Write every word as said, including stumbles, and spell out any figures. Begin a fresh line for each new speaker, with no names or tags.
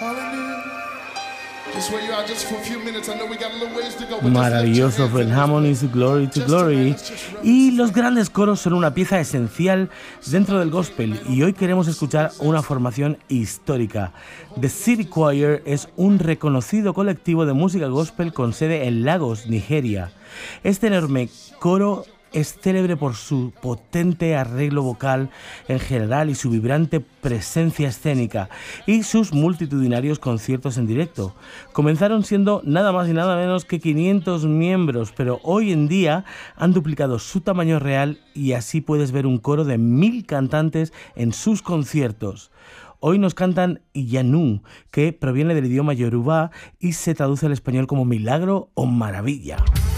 Maravilloso Fred Hammond y su Glory to Glory. Y los grandes coros son una pieza esencial dentro del gospel, y hoy queremos escuchar una formación histórica. The City Choir es un reconocido colectivo de música gospel con sede en Lagos, Nigeria. Este enorme coro es célebre por su potente arreglo vocal en general y su vibrante presencia escénica y sus multitudinarios conciertos en directo. Comenzaron siendo nada más y nada menos que quinientos miembros, pero hoy en día han duplicado su tamaño real y así puedes ver un coro de mil cantantes en sus conciertos. Hoy nos cantan Iyanu, que proviene del idioma Yoruba y se traduce al español como milagro o maravilla.